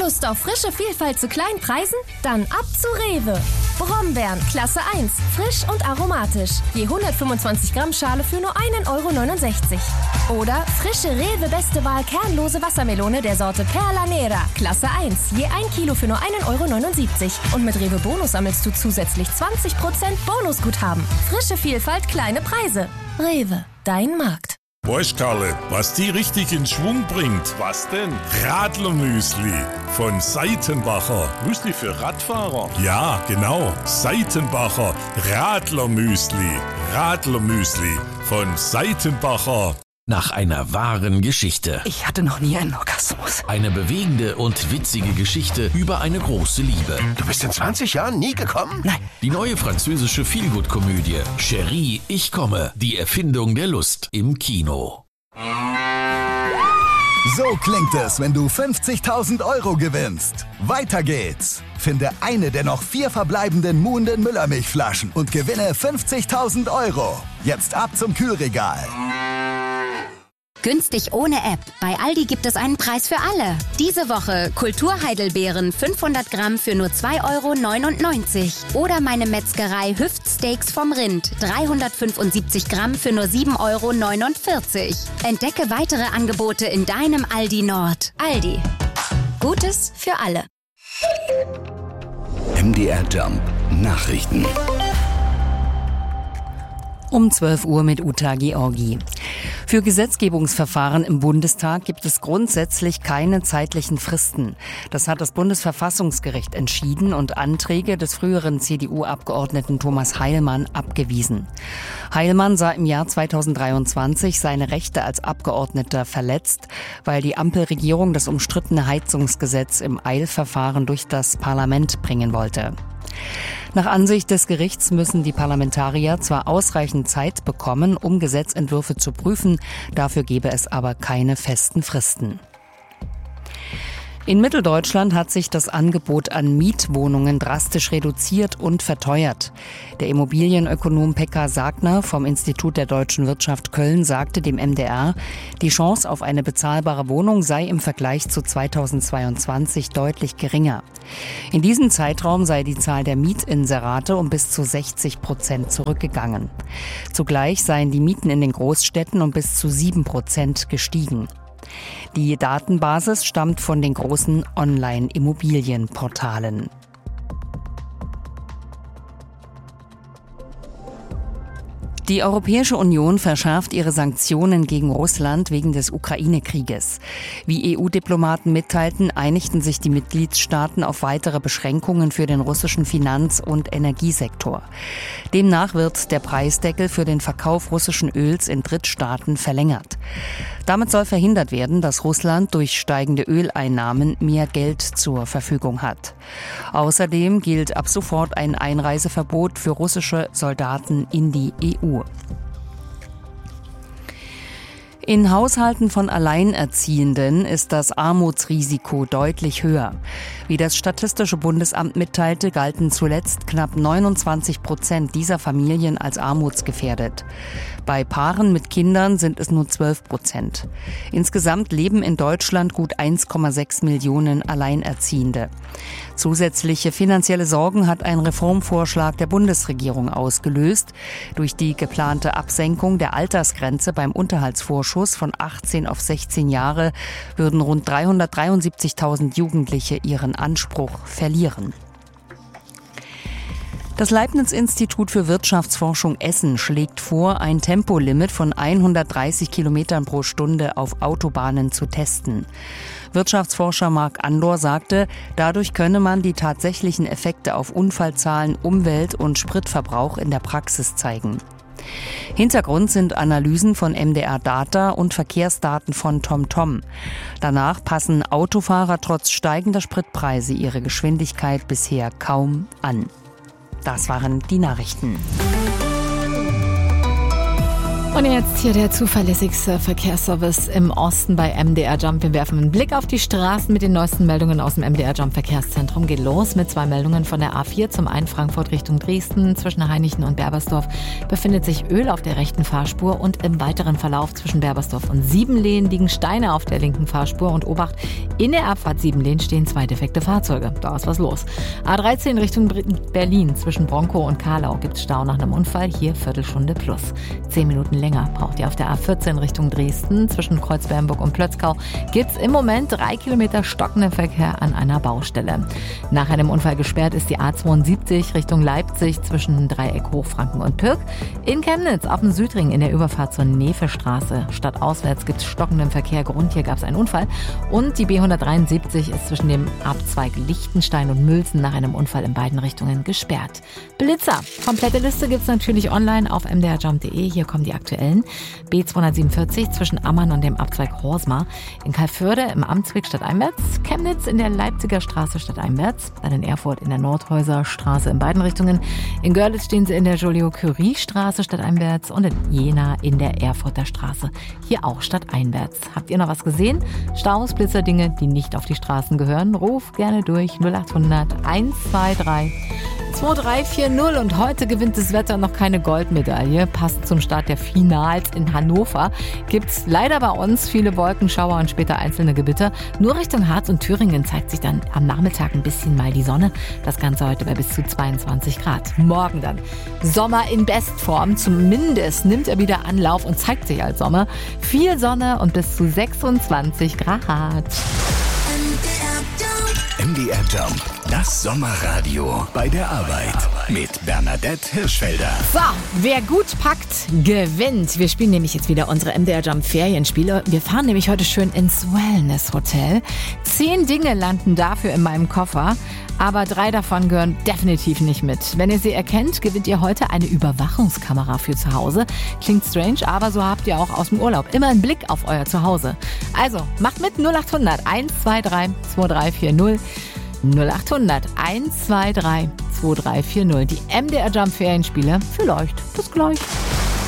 Lust auf frische Vielfalt zu kleinen Preisen? Dann ab zu Rewe. Brombeeren, Klasse 1, frisch und aromatisch. Je 125 Gramm Schale für nur 1,69 €. Oder frische Rewe Beste Wahl kernlose Wassermelone der Sorte Perla Nera, Klasse 1, je 1 Kilo für nur 1,79 €. Und mit Rewe Bonus sammelst du zusätzlich 20% Bonusguthaben. Frische Vielfalt, kleine Preise. Rewe, dein Markt. Weißt Karle, was die richtig in Schwung bringt? Was denn? Radlermüsli von Seitenbacher. Müsli für Radfahrer? Ja, genau. Seitenbacher Radlermüsli. Radlermüsli von Seitenbacher. Nach einer wahren Geschichte. Ich hatte noch nie einen Orgasmus. Eine bewegende und witzige Geschichte über eine große Liebe. Du bist in 20 Jahren nie gekommen? Nein. Die neue französische Feelgood-Komödie Chérie, ich komme. Die Erfindung der Lust im Kino. So klingt es, wenn du 50.000 € gewinnst. Weiter geht's. Finde eine der noch 4 verbleibenden Muhnden Müllermilchflaschen und gewinne 50.000 €. Jetzt ab zum Kühlregal. Günstig ohne App. Bei Aldi gibt es einen Preis für alle. Diese Woche Kulturheidelbeeren 500 Gramm für nur 2,99 €. Oder meine Metzgerei Hüftsteaks vom Rind 375 Gramm für nur 7,49 €. Entdecke weitere Angebote in deinem Aldi Nord. Aldi. Gutes für alle. MDR Jump Nachrichten. Um 12 Uhr mit Uta Georgi. Für Gesetzgebungsverfahren im Bundestag gibt es grundsätzlich keine zeitlichen Fristen. Das hat das Bundesverfassungsgericht entschieden und Anträge des früheren CDU-Abgeordneten Thomas Heilmann abgewiesen. Heilmann sah im Jahr 2023 seine Rechte als Abgeordneter verletzt, weil die Ampelregierung das umstrittene Heizungsgesetz im Eilverfahren durch das Parlament bringen wollte. Nach Ansicht des Gerichts müssen die Parlamentarier zwar ausreichend Zeit bekommen, um Gesetzentwürfe zu prüfen, dafür gebe es aber keine festen Fristen. In Mitteldeutschland hat sich das Angebot an Mietwohnungen drastisch reduziert und verteuert. Der Immobilienökonom Pekka Sagner vom Institut der Deutschen Wirtschaft Köln sagte dem MDR, die Chance auf eine bezahlbare Wohnung sei im Vergleich zu 2022 deutlich geringer. In diesem Zeitraum sei die Zahl der Mietinserate um bis zu 60% zurückgegangen. Zugleich seien die Mieten in den Großstädten um bis zu 7% gestiegen. Die Datenbasis stammt von den großen Online-Immobilienportalen. Die Europäische Union verschärft ihre Sanktionen gegen Russland wegen des Ukraine-Krieges. Wie EU-Diplomaten mitteilten, einigten sich die Mitgliedstaaten auf weitere Beschränkungen für den russischen Finanz- und Energiesektor. Demnach wird der Preisdeckel für den Verkauf russischen Öls in Drittstaaten verlängert. Damit soll verhindert werden, dass Russland durch steigende Öleinnahmen mehr Geld zur Verfügung hat. Außerdem gilt ab sofort ein Einreiseverbot für russische Soldaten in die EU. In Haushalten von Alleinerziehenden ist das Armutsrisiko deutlich höher. Wie das Statistische Bundesamt mitteilte, galten zuletzt knapp 29% dieser Familien als armutsgefährdet. Bei Paaren mit Kindern sind es nur 12%. Insgesamt leben in Deutschland gut 1,6 Millionen Alleinerziehende. Zusätzliche finanzielle Sorgen hat ein Reformvorschlag der Bundesregierung ausgelöst. Durch die geplante Absenkung der Altersgrenze beim Unterhaltsvorschuss von 18 auf 16 Jahre würden rund 373.000 Jugendliche ihren Anspruch verlieren. Das Leibniz-Institut für Wirtschaftsforschung Essen schlägt vor, ein Tempolimit von 130 Kilometern pro Stunde auf Autobahnen zu testen. Wirtschaftsforscher Marc Andor sagte, dadurch könne man die tatsächlichen Effekte auf Unfallzahlen, Umwelt- und Spritverbrauch in der Praxis zeigen. Hintergrund sind Analysen von MDR Data und Verkehrsdaten von TomTom. Danach passen Autofahrer trotz steigender Spritpreise ihre Geschwindigkeit bisher kaum an. Das waren die Nachrichten. Und jetzt hier der zuverlässigste Verkehrsservice im Osten bei MDR Jump. Wir werfen einen Blick auf die Straßen mit den neuesten Meldungen aus dem MDR Jump Verkehrszentrum. Geht los mit 2 Meldungen von der A4. Zum einen Frankfurt Richtung Dresden. Zwischen Hainichen und Berbersdorf befindet sich Öl auf der rechten Fahrspur. Und im weiteren Verlauf zwischen Berbersdorf und Siebenlehn liegen Steine auf der linken Fahrspur. Und Obacht, in der Abfahrt Siebenlehn stehen 2 defekte Fahrzeuge. Da ist was los. A13 Richtung Berlin. Zwischen Bronkow und Karlau gibt es Stau nach einem Unfall. Hier Viertelstunde plus. 10 Minuten länger braucht ihr auf der A14 Richtung Dresden. Zwischen Kreuzbernburg und Plötzkau gibt es im Moment 3 Kilometer stockenden Verkehr an einer Baustelle. Nach einem Unfall gesperrt ist die A72 Richtung Leipzig zwischen Dreieck Hochfranken und Pirk. In Chemnitz auf dem Südring in der Überfahrt zur Nevestraße. Stadtauswärts gibt es stockenden Verkehr. Grund, hier gab es einen Unfall. Und die B173 ist zwischen dem Abzweig Lichtenstein und Mülsen nach einem Unfall in beiden Richtungen gesperrt. Blitzer. Komplette Liste gibt es natürlich online auf mdrjump.de. Hier kommen die aktuellen. B247 zwischen Ammann und dem Abzweig Horsmar. In Kalförde im Amtsweg stadteinwärts. Chemnitz in der Leipziger Straße stadteinwärts. Dann in Erfurt in der Nordhäuser Straße in beiden Richtungen. In Görlitz stehen sie in der Joliot-Curie-Straße stadteinwärts und in Jena in der Erfurter Straße. Hier auch stadteinwärts. Habt ihr noch was gesehen? Staus, Blitzer, Dinge, die nicht auf die Straßen gehören? Ruf gerne durch 0800 123 2340 und heute gewinnt das Wetter noch keine Goldmedaille. Passend zum Start der Finals in Hannover gibt's leider bei uns viele Wolkenschauer und später einzelne Gewitter. Nur Richtung Harz und Thüringen zeigt sich dann am Nachmittag ein bisschen mal die Sonne. Das Ganze heute bei bis zu 22 Grad. Morgen dann Sommer in Bestform. Zumindest nimmt er wieder Anlauf und zeigt sich als Sommer. Viel Sonne und bis zu 26 Grad. MDR Jump, das Sommerradio bei der Arbeit mit Bernadette Hirschfelder. So, wer gut packt, gewinnt. Wir spielen nämlich jetzt wieder unsere MDR Jump Ferienspiele. Wir fahren nämlich heute schön ins Wellness Hotel. 10 Dinge landen dafür in meinem Koffer, aber 3 davon gehören definitiv nicht mit. Wenn ihr sie erkennt, gewinnt ihr heute eine Überwachungskamera für zu Hause. Klingt strange, aber so habt ihr auch aus dem Urlaub immer einen Blick auf euer Zuhause. Also, macht mit 0800 123 2340. 0800 123 2340. Die MDR Jump Ferienspiele für euch. Bis gleich.